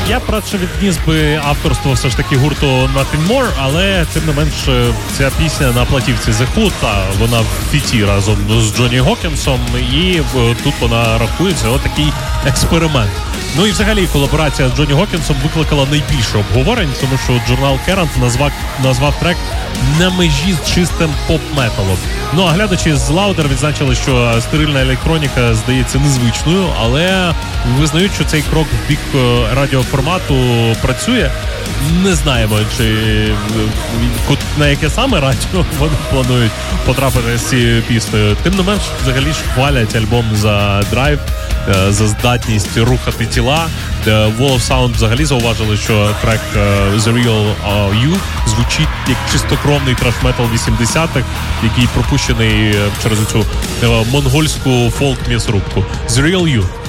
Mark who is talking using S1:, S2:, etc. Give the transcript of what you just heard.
S1: Я б радше відніс би авторство все ж таки гурту Nothing More, але тим не менш ця пісня на платівці The Hood, вона в фіті разом з Джонні Гокінсом, і тут вона рахується отакий експеримент. Ну і взагалі колаборація з Джонні Гокінсом викликала найбільше обговорень, тому що журнал Kerrang назвав трек на межі з чистим поп-металом. Ну а глядачі з Louder відзначили, що стерильна електроніка здається незвичною, але визнають, що цей крок в бік радіоформату працює. Не знаємо, чи на яке саме радіо вони планують потрапити з цією піснею. Тим не менш, взагалі ж хвалять альбом за драйв, за здатність рухати тіла. Wall of Sound взагалі зауважили, що трек The Real You звучить як чистокровний траш-метал 80-х, який пропущений через цю монгольську фолк-м'ясорубку. The Real You.